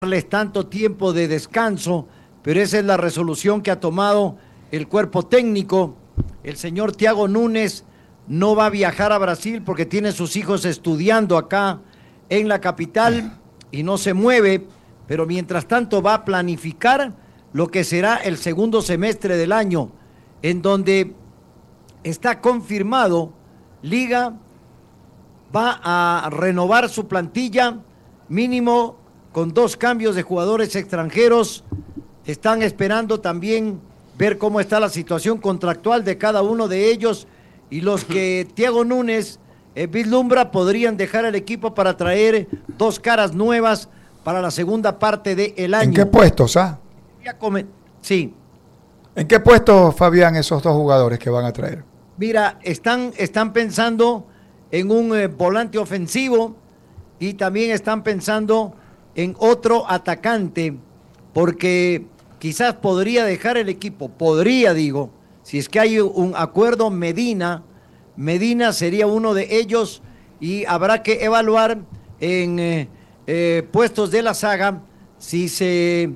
darles tanto tiempo de descanso, pero esa es la resolución que ha tomado el cuerpo técnico. El señor Thiago Núñez no va a viajar a Brasil porque tiene sus hijos estudiando acá en la capital y no se mueve, pero mientras tanto va a planificar lo que será el segundo semestre del año, en donde está confirmado, Liga va a renovar su plantilla mínimo con 2 cambios de jugadores extranjeros. Están esperando también ver cómo está la situación contractual de cada uno de ellos y los que Thiago Núñez vislumbra podrían dejar el equipo para traer 2 caras nuevas para la segunda parte del año. ¿En qué puestos, Sí. ¿En qué puestos, Fabián, esos 2 jugadores que van a traer? Mira, están pensando en un volante ofensivo y también están pensando en otro atacante, porque quizás podría dejar el equipo, si es que hay un acuerdo, Medina sería uno de ellos y habrá que evaluar en puestos de la saga si se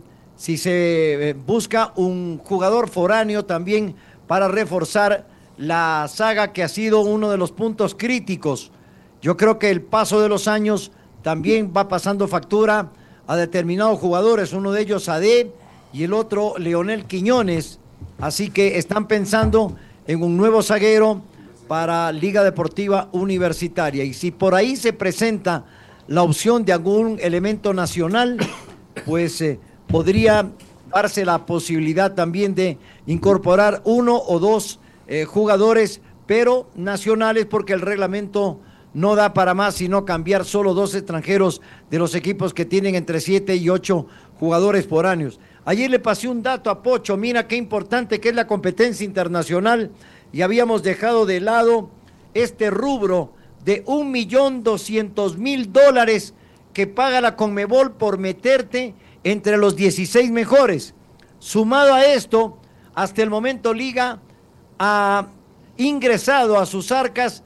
busca un jugador foráneo también para reforzar la saga, que ha sido uno de los puntos críticos. Yo creo que el paso de los años también va pasando factura a determinados jugadores, uno de ellos Adé y el otro Leonel Quiñones, así que están pensando en un nuevo zaguero para Liga Deportiva Universitaria, y si por ahí se presenta la opción de algún elemento nacional, pues podría darse la posibilidad también de incorporar 1 o 2 jugadores, pero nacionales, porque el reglamento no da para más sino cambiar solo 2 extranjeros de los equipos que tienen entre 7 y 8 jugadores por años. Ayer le pasé un dato a Pocho, mira qué importante que es la competencia internacional, y habíamos dejado de lado este rubro de $1.200.000 que paga la Conmebol por meterte entre los 16 mejores. Sumado a esto, hasta el momento Liga ha ingresado a sus arcas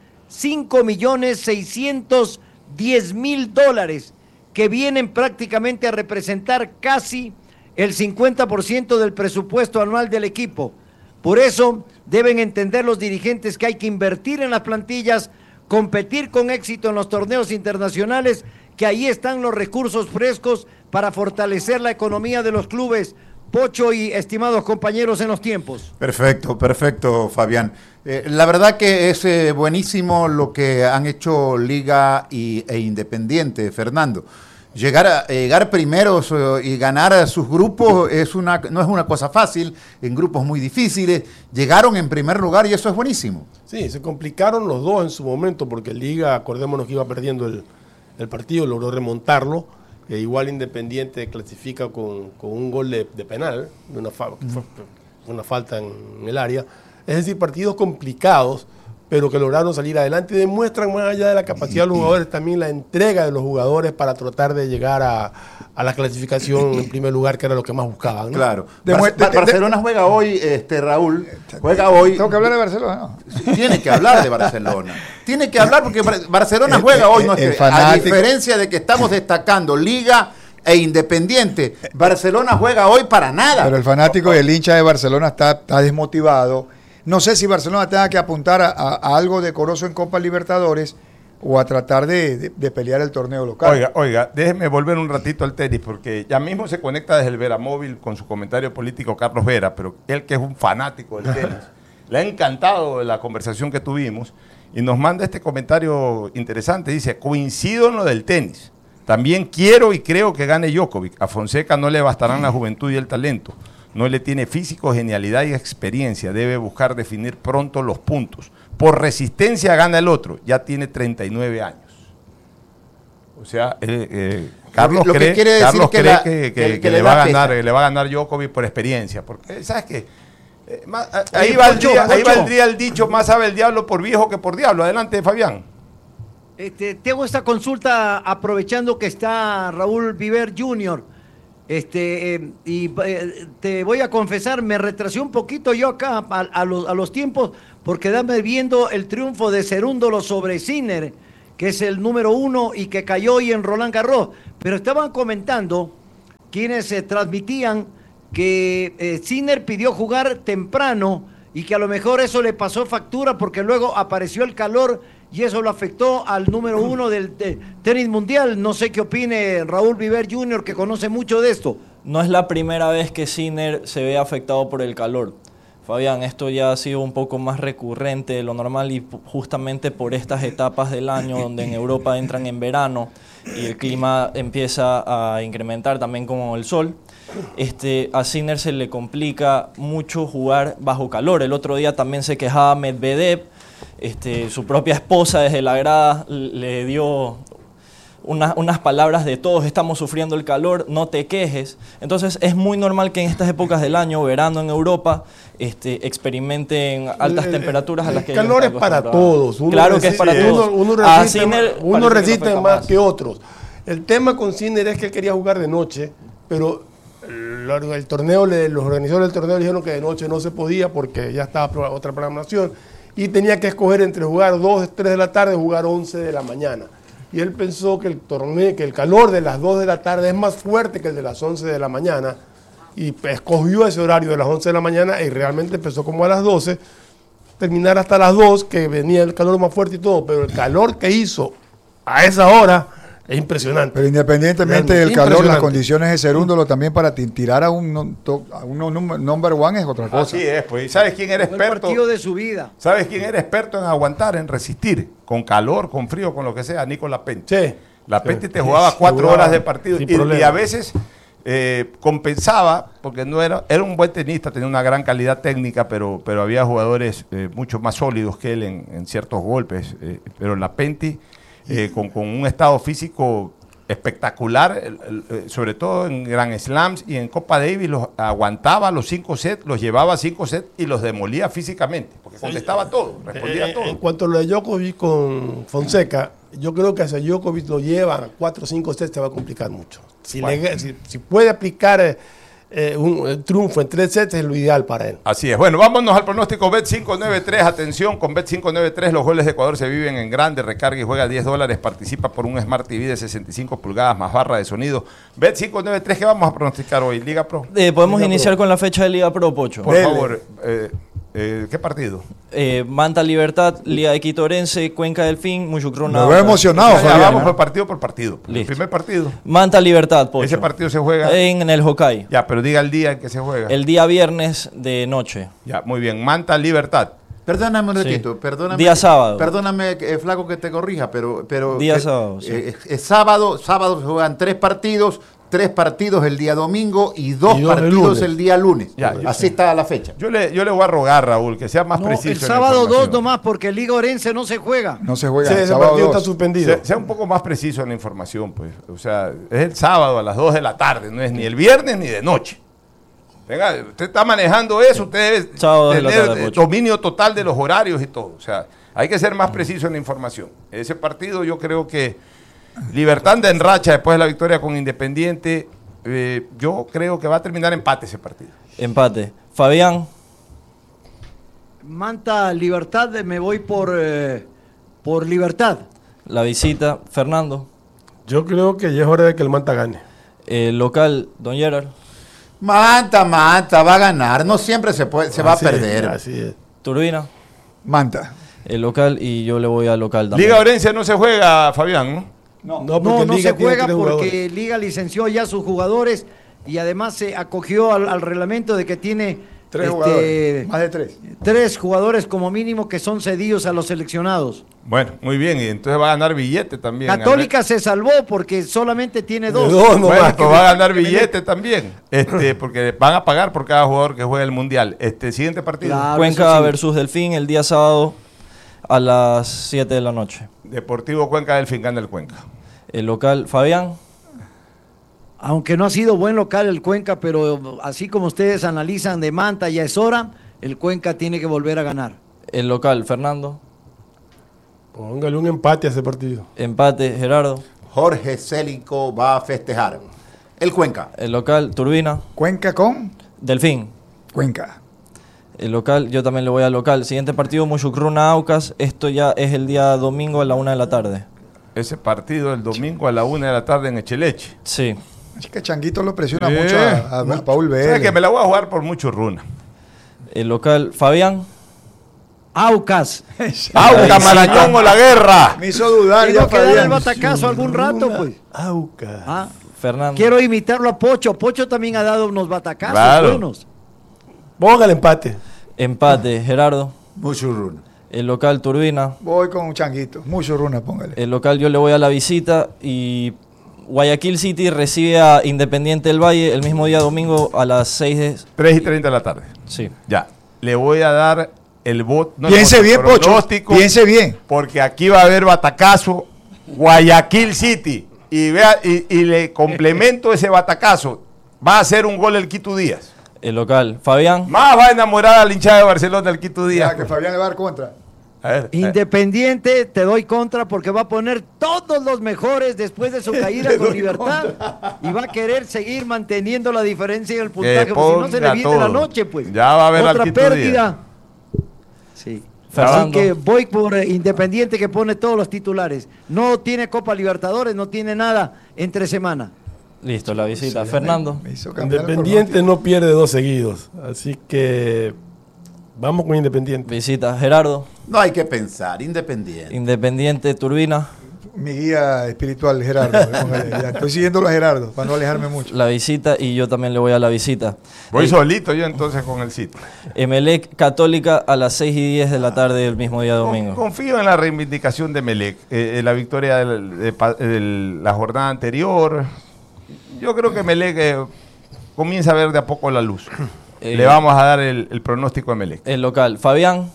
$5.610.000, que vienen prácticamente a representar casi el 50% del presupuesto anual del equipo. Por eso deben entender los dirigentes que hay que invertir en las plantillas, competir con éxito en los torneos internacionales, que ahí están los recursos frescos para fortalecer la economía de los clubes. Pocho y estimados compañeros en los tiempos. Perfecto, Fabián. La verdad que es buenísimo lo que han hecho Liga e Independiente, Fernando. Llegar primeros y ganar a sus grupos no es una cosa fácil, en grupos muy difíciles. Llegaron en primer lugar y eso es buenísimo. Sí, se complicaron los dos en su momento porque Liga, acordémonos que iba perdiendo el partido, logró remontarlo. Igual Independiente clasifica con un gol de penal, de una falta en el área. Es decir, partidos complicados, pero que lograron salir adelante y demuestran, más allá de la capacidad de los jugadores, también la entrega de los jugadores para tratar de llegar a la clasificación en primer lugar, que era lo que más buscaban, ¿no? Claro. Barcelona juega hoy, Raúl, juega hoy. ¿Tengo que hablar de Barcelona? No. Tiene que hablar de Barcelona. Tiene que hablar porque Barcelona juega hoy, a diferencia de que estamos destacando Liga e Independiente, Barcelona juega hoy para nada. Pero el fanático y el hincha de Barcelona está desmotivado. No sé si Barcelona tenga que apuntar a algo decoroso en Copa Libertadores o a tratar de pelear el torneo local. Oiga, déjeme volver un ratito al tenis, porque ya mismo se conecta desde el Veramóvil con su comentario político Carlos Vera, pero él, que es un fanático del tenis, le ha encantado la conversación que tuvimos y nos manda este comentario interesante. Dice: coincido en lo del tenis. También quiero y creo que gane Djokovic. A Fonseca no le bastarán la juventud y el talento. No le tiene físico, genialidad y experiencia. Debe buscar definir pronto los puntos. Por resistencia gana el otro. Ya tiene 39 años. O sea, Carlos cree que le va a ganar Djokovic por experiencia. Porque, ¿sabes qué? Ahí valdría el dicho: más sabe el diablo por viejo que por diablo. Adelante, Fabián. Te hago esta consulta aprovechando que está Raúl Viver Jr., te voy a confesar, me retrasé un poquito yo acá a los tiempos, porque dame viendo el triunfo de Cerúndolo sobre Sinner, que es el número 1 y que cayó hoy en Roland Garros. Pero estaban comentando quienes transmitían que Sinner pidió jugar temprano y que a lo mejor eso le pasó factura porque luego apareció el calor y eso lo afectó al número 1 del tenis mundial. No sé qué opine Raúl Viver Jr., que conoce mucho de esto. No es la primera vez que Sinner se ve afectado por el calor. Fabián, esto ya ha sido un poco más recurrente de lo normal y justamente por estas etapas del año donde en Europa entran en verano y el clima empieza a incrementar también como el sol, a Sinner se le complica mucho jugar bajo calor. El otro día también se quejaba Medvedev, su propia esposa desde la grada le dio unas palabras de todos estamos sufriendo el calor, no te quejes. Entonces es muy normal que en estas épocas del año, verano en Europa, experimenten altas temperaturas a las que el calor es para todos. Claro que es para todos. Uno resiste más que otros. El tema con Sinner es que él quería jugar de noche, pero el torneo, los organizadores del torneo dijeron que de noche no se podía porque ya estaba otra programación y tenía que escoger entre jugar 2, 3 de la tarde o jugar 11 de la mañana. Y él pensó que el calor de las 2 de la tarde es más fuerte que el de las 11 de la mañana y escogió ese horario de las 11 de la mañana y realmente empezó como a las 12, terminar hasta las 2, que venía el calor más fuerte y todo, pero el calor que hizo a esa hora es impresionante. Pero independientemente del calor, las condiciones de Cerúndolo también para tirar a un number one es otra cosa. Así es, pues. ¿Y sabes quién era experto? El partido de su vida. ¿Sabes quién era experto en aguantar, en resistir? Con calor, con frío, con lo que sea, Nicolás Pentti. Sí. La Pentti te jugaba 4 horas de partido y a veces compensaba, porque no era un buen tenista, tenía una gran calidad técnica, pero había jugadores mucho más sólidos que él en ciertos golpes. Pero la Pentti, con un estado físico espectacular, sobre todo en Grand Slams y en Copa Davis, aguantaba los 5 sets, los llevaba a 5 sets y los demolía físicamente, porque contestaba todo, respondía todo. En cuanto a lo de Djokovic con Fonseca, yo creo que si Djokovic lo lleva a 4 o 5 sets se va a complicar mucho. Si puede aplicar un triunfo en 3 sets es lo ideal para él. Así es. Bueno, vámonos al pronóstico Bet593. Atención, con Bet593 los goles de Ecuador se viven en grande. Recarga y juega $10. Participa por un Smart TV de 65 pulgadas más barra de sonido. Bet593, ¿qué vamos a pronosticar hoy? Liga Pro. Podemos iniciar con la fecha de Liga Pro, Pocho. Por favor, ¿qué partido? Manta Libertad, Liga de Quito Orense, Cuenca Delfín, Muchucruna. Me veo emocionado, Ya Fabián. vamos por partido. El Listo. primer partido. Manta Libertad, Pocho. Ese partido se juega. En el Hokkaido. Ya, pero diga el día en que se juega. El día viernes de noche. Ya, muy bien. Manta Libertad. Perdóname un Sí. ratito, perdóname. Día sábado. Perdóname, flaco, que te corrija, pero Día sábado, sí. es sábado se juegan 3 partidos el día domingo y 2 partidos el día lunes. Ya, así está la fecha. Yo le voy a rogar, Raúl, que sea más No, preciso. el en la sábado 2 información. nomás, porque Liga Orense no se juega. No se juega. Sí, ese sábado partido 2. está suspendido. Sea un poco más preciso en la información, pues. O sea, es el sábado a las 2 de la tarde, no es ni el viernes ni de noche. Venga, usted está manejando eso, usted debe Sábado de la tener tarde, Pocho. dominio total de los horarios y todo. O sea, hay que ser más preciso en la información. Ese partido yo creo que Libertad de enracha después de la victoria con Independiente. Yo creo que va a terminar empate ese partido. Empate. Fabián. Manta Libertad, me voy por Libertad. La visita. Fernando. Yo creo que ya es hora de que el Manta gane. Local. Don Gerard. Manta va a ganar. No siempre se va a perder. Así es. Turbina. Manta. El local y yo le voy al local también. Liga Orense no se juega, Fabián, ¿no? No, porque no Liga se tiene juega 3 porque jugadores. Liga licenció ya a sus jugadores y además se acogió al reglamento de que tiene 3 jugadores. Más de 3. 3 jugadores como mínimo que son cedidos a los seleccionados. Bueno, muy bien, y entonces va a ganar billete también. Católica se salvó porque solamente tiene 2. Dos. Bueno, más pues que- va a ganar billete también, porque van a pagar por cada jugador que juegue el Mundial. Siguiente partido. Claro. Cuenca eso sí. versus Delfín el día sábado a las 7 de la noche. Deportivo Cuenca del gana el Cuenca. El local. Fabián. Aunque no ha sido buen local el Cuenca, pero así como ustedes analizan de Manta, ya es hora, el Cuenca tiene que volver a ganar. El local. Fernando. Póngale un empate a ese partido. Empate. Gerardo. Jorge Célico va a festejar. El Cuenca. El local. Turbina. Cuenca con Delfín. Cuenca. El local, yo también le voy al local. Siguiente partido, Muchucruna Aucas. Esto ya es el día domingo a la 1 de la tarde. Ese partido el domingo a la 1 de la tarde en Echeleche. Sí. Es que Changuito lo presiona mucho a Paul Vélez. ¿Sabes que me la voy a jugar por mucho runa? El local, Fabián. Aucas. ¡Auca, Marañón o la guerra! Me hizo dudar Tengo ya, que dar el Fabián. batacazo algún rato, pues. Aucas. Ah, Fernando. quiero imitarlo a Pocho. Pocho también ha dado unos batacazos Claro. buenos. Ponga el empate. Empate, Gerardo. Mucho runa. El local, Turbina. Voy con un Changuito. Mucho runa, póngale. El local, yo le voy a la visita. Y Guayaquil City recibe a Independiente del Valle el mismo día domingo a las 6 3:30 de la tarde. Sí. Ya. Le voy a dar el voto. Piense bien, Pocho. pronóstico, Piense bien. Porque aquí va a haber batacazo Guayaquil City. Y vea, y le complemento ese batacazo. Va a hacer un gol el Quito Díaz. El local, Fabián. Más va a enamorar al hinchada de Barcelona el Quito Díaz. Ya, que Fabián le va a dar contra. A ver, Independiente, te doy contra porque va a poner todos los mejores después de su caída con Libertad y va a querer seguir manteniendo la diferencia en el puntaje, porque si no se le ponga viene la todo. noche, pues. Ya va a haber otra al Quito pérdida. Sí. Así Fernando. que voy por Independiente, que pone todos los titulares. No tiene Copa Libertadores, no tiene nada entre semana. Listo, la visita. Fernando. Me hizo cambiar el Independiente no pierde 2 seguidos. Así que vamos con Independiente. Visita, Gerardo. No hay que pensar, Independiente. Independiente, Turbina. Mi guía espiritual, Gerardo. Póngale, ya. Estoy siguiéndolo a Gerardo para no alejarme mucho. La visita y yo también le voy a la visita. voy solito yo entonces con el sitio. Emelec Católica a las 6:10 de la tarde del mismo día domingo. Confío en la reivindicación de Melec, la victoria de la jornada anterior. Yo creo que Melec comienza a ver de a poco la luz. Le vamos a dar el pronóstico a Melec. El local, Fabián.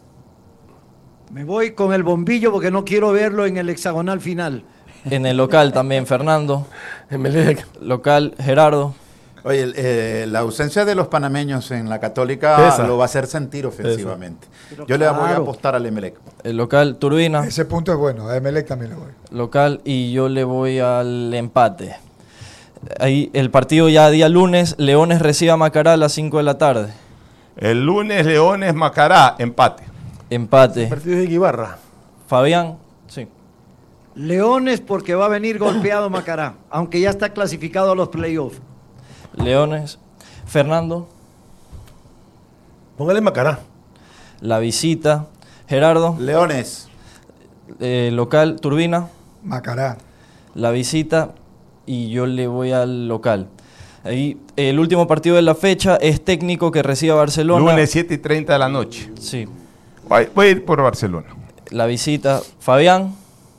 Me voy con el bombillo porque no quiero verlo en el hexagonal final. En el local también, Fernando. Emelec. Local, Gerardo. Oye, la ausencia de los panameños en la Católica Pesa. lo va a hacer sentir ofensivamente. Pero Yo le voy a claro. apostar al Emelec. El local, Turbina. Ese punto es bueno. A Emelec también le voy. Local y yo le voy al empate. Ahí el partido ya día lunes, Leones recibe a Macará a las 5 de la tarde. El lunes Leones Macará, empate. Empate. Partido de Ibarra. Fabián, sí. Leones porque va a venir golpeado Macará, aunque ya está clasificado a los playoffs. Leones. Fernando, Póngale Macará. la visita. Gerardo, Leones. local, Turbina, Macará. la visita y yo le voy al local. Ahí, el último partido de la fecha es Técnico que recibe a Barcelona. Lunes 7:30 de la noche. Sí. Voy a ir por Barcelona. La visita. Fabián,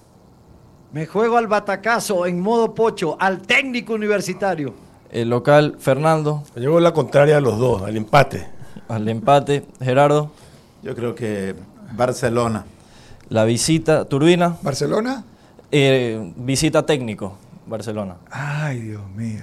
Me juego al batacazo en modo Pocho, al técnico universitario. el local, Fernando, Llegó la contraria a los dos, al empate. al empate. Gerardo, Yo creo que Barcelona. la visita. Turbina, ¿Barcelona? visita Técnico, Barcelona. Ay, Dios mío.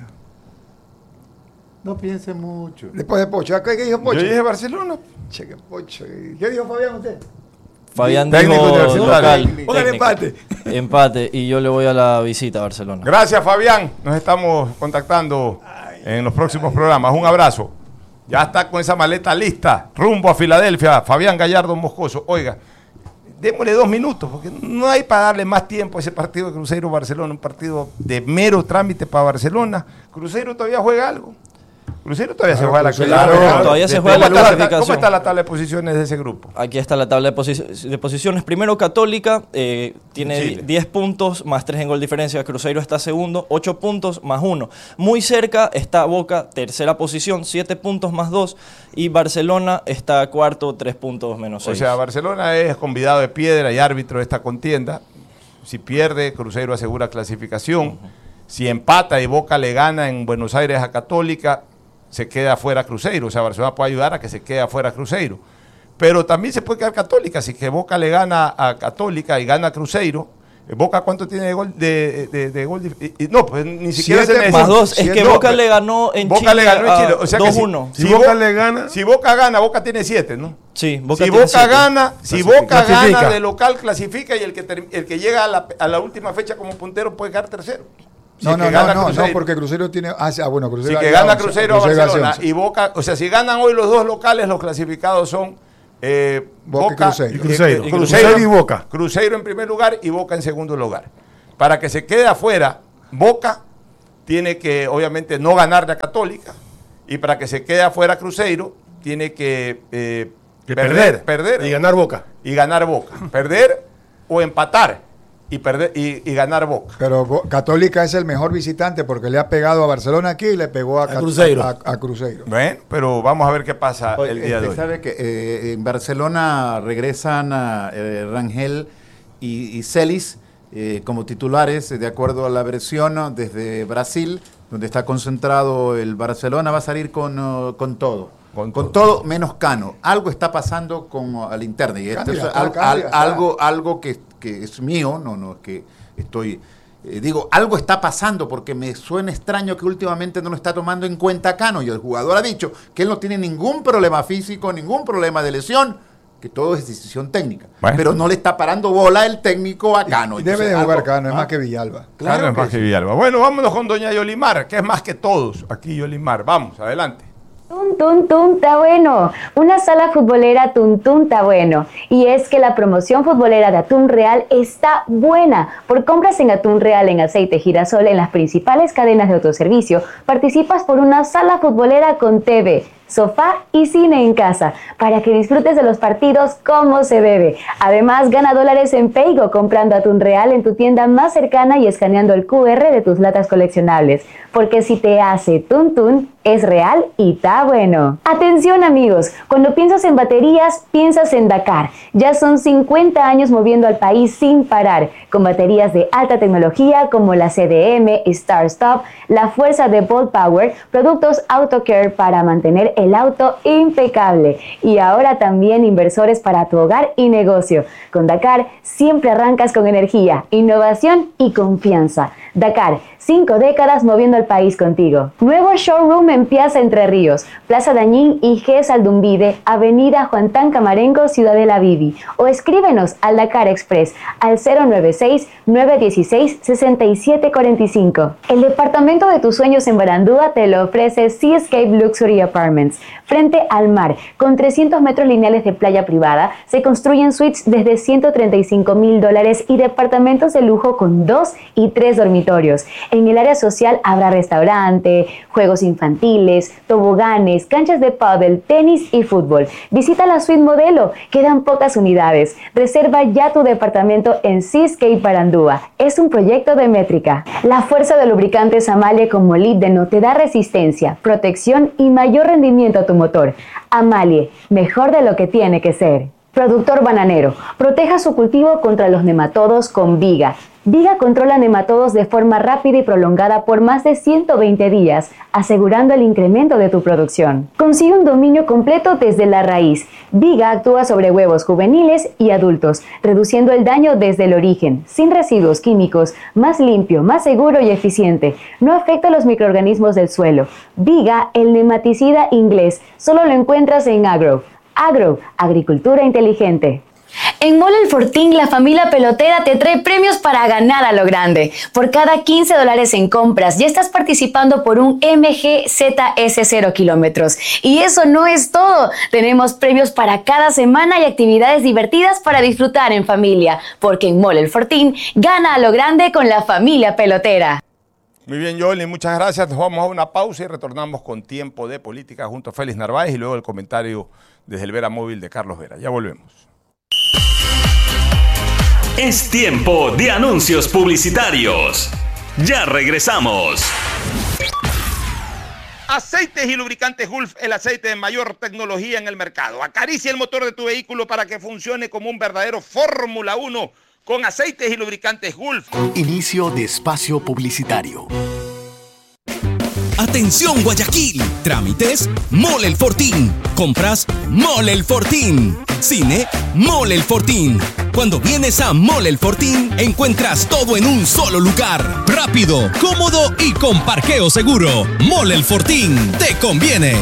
No piense mucho. Después de Pocho. ¿Qué dijo Pocho? Yo dije Barcelona. Che, que Pocho. ¿Qué dijo Fabián usted? Fabián Técnico dijo universitario. local. Póngale técnico. empate. Empate y yo le voy a la visita a Barcelona. Gracias, Fabián. Nos estamos contactando en los próximos programas. Un abrazo. Ya está con esa maleta lista. Rumbo a Filadelfia. Fabián Gallardo Moscoso. Oiga, démosle 2 minutos, porque no hay para darle más tiempo a ese partido de Cruzeiro-Barcelona. Un partido de mero trámite para Barcelona. Cruzeiro todavía juega algo. Cruzeiro todavía se juega la Cruzeiro, claro, todavía se juega la clasificación. ¿Cómo está la tabla de posiciones de ese grupo? Aquí está la tabla de posiciones. Primero Católica, tiene Chile. 10 puntos más 3 en gol diferencia. Cruzeiro está segundo, 8 puntos más 1. Muy cerca está Boca, tercera posición, 7 puntos más 2. Y Barcelona está cuarto, 3 puntos menos 6. O sea, Barcelona es convidado de piedra y árbitro de esta contienda. Si pierde, Cruzeiro asegura clasificación. Si empata y Boca le gana en Buenos Aires a Católica, se queda fuera Cruzeiro. O sea, Barcelona puede ayudar a que se quede afuera Cruzeiro. Pero también se puede quedar Católica. Si que Boca le gana a Católica y gana a Cruzeiro, ¿Boca cuánto tiene de gol? De gol no, pues ni siquiera se 7 necesita. más 2. Es que No, Boca pero le ganó en Boca Chile, le ganó en Chile. O sea que 2-1. Si Boca le gana- Si Boca gana, Boca tiene 7, ¿no? Sí, Boca Si tiene Boca 7. gana, si Clasifica. Boca Clasifica. gana de local, clasifica y el que llega a la última fecha como puntero puede quedar tercero. Si No, es que no, gana no, Cruzeiro. no, porque Cruzeiro tiene. Bueno, Si Cruzeiro. que llega gana 11, Cruzeiro a Cruzeiro hace Barcelona 11. y Boca, o sea, si ganan hoy los dos locales, los clasificados son Boca y Cruzeiro. Y Cruzeiro. Cruzeiro Cruzeiro y Boca. Cruzeiro en primer lugar y Boca en segundo lugar. Para que se quede afuera Boca tiene que, obviamente, no ganarle a Católica. Y para que se quede afuera Cruzeiro, tiene que perder y ganar Boca. Perder o empatar y ganar Boca. Pero Católica es el mejor visitante porque le ha pegado a Barcelona aquí y le pegó a Cruzeiro. A Cruzeiro. Bueno, pero vamos a ver qué pasa el día de hoy. Sabe que en Barcelona regresan a Rangel y Celis como titulares, de acuerdo a la versión desde Brasil, donde está concentrado el Barcelona. Va a salir con todo. Con todo menos Cano. Algo está pasando con la interna. Y esto es algo que es mío, no es que estoy... digo, algo está pasando porque me suena extraño que últimamente no lo está tomando en cuenta Cano. Y el jugador ha dicho que él no tiene ningún problema físico, ningún problema de lesión, que todo es decisión técnica. Bueno. Pero no le está parando bola el técnico a Cano. Y debe de jugar Cano, es más que Villalba. Claro, es más que Villalba. Bueno, vámonos con doña Yolimar, que es más que todos. Aquí Yolimar, vamos, adelante. Tun, está bueno. Una sala futbolera Tun, está bueno. Y es que la promoción futbolera de Atún Real está buena. Por compras en Atún Real en aceite girasol en las principales cadenas de autoservicio, participas por una sala futbolera con TV, sofá y cine en casa, para que disfrutes de los partidos como se debe. Además, gana dólares en Paygo comprando Atún Real en tu tienda más cercana y escaneando el QR de tus latas coleccionables. Porque si te hace Tun, es real y está bueno. Atención amigos, cuando piensas en baterías, piensas en Dakar. Ya son 50 años moviendo al país sin parar, con baterías de alta tecnología como la CDM, Star Stop, la fuerza de Volt Power, productos AutoCare para mantener el auto impecable. Y ahora también inversores para tu hogar y negocio. Con Dakar siempre arrancas con energía, innovación y confianza. Dakar, 5 décadas moviendo al país contigo. Nuevo showroom en Piazza Entre Ríos, Plaza Dañín y G. Saldumbide, Avenida Juantán Camarengo, Ciudadela Vivi. O escríbenos al Dakar Express al 096-916-6745. El departamento de tus sueños en Barandúa te lo ofrece Seascape Luxury Apartments. Frente al mar, con 300 metros lineales de playa privada, se construyen suites desde $135,000 y departamentos de lujo con 2 y 3 dormitorios. En el área social habrá restaurante, juegos infantiles, toboganes, canchas de pádel, tenis y fútbol. Visita la suite modelo, quedan pocas unidades. Reserva ya tu departamento en Seascape Barandúa. Es un proyecto de Métrica. La fuerza de lubricantes Amalie con molibdeno te da resistencia, protección y mayor rendimiento a tu motor. Amalie, mejor de lo que tiene que ser. Productor bananero, proteja su cultivo contra los nematodos con Viga. Viga controla nematodos de forma rápida y prolongada por más de 120 días, asegurando el incremento de tu producción. Consigue un dominio completo desde la raíz. Viga actúa sobre huevos juveniles y adultos, reduciendo el daño desde el origen, sin residuos químicos, más limpio, más seguro y eficiente. No afecta a los microorganismos del suelo. Viga, el nematicida inglés, solo lo encuentras en Agro. Agro, agricultura inteligente. En Mole El Fortín, la familia pelotera te trae premios para ganar a lo grande. Por cada $15 en compras, ya estás participando por un MG ZS 0 kilómetros. Y eso no es todo. Tenemos premios para cada semana y actividades divertidas para disfrutar en familia. Porque en Mole El Fortín, gana a lo grande con la familia pelotera. Muy bien, Yoli, muchas gracias. Nos vamos a una pausa y retornamos con Tiempo de Política junto a Félix Narváez y luego el comentario desde el Vera Móvil de Carlos Vera. Ya volvemos. Es tiempo de anuncios publicitarios. Ya regresamos. Aceites y lubricantes Gulf, el aceite de mayor tecnología en el mercado. Acaricia el motor de tu vehículo para que funcione como un verdadero Fórmula 1 con aceites y lubricantes Gulf. Inicio de espacio publicitario. Atención Guayaquil, trámites Mole El Fortín, compras Mole El Fortín, cine Mole El Fortín. Cuando vienes a Mole El Fortín encuentras todo en un solo lugar, rápido, cómodo y con parqueo seguro. Mole El Fortín, te conviene.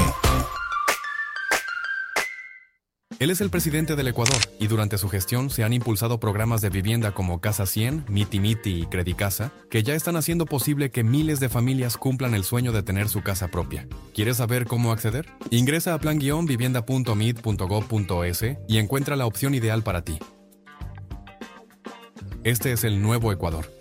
Él es el presidente del Ecuador y durante su gestión se han impulsado programas de vivienda como Casa 100, Miti Miti y Credicasa, que ya están haciendo posible que miles de familias cumplan el sueño de tener su casa propia. ¿Quieres saber cómo acceder? Ingresa a plan-vivienda.mid.gov.es y encuentra la opción ideal para ti. Este es el nuevo Ecuador.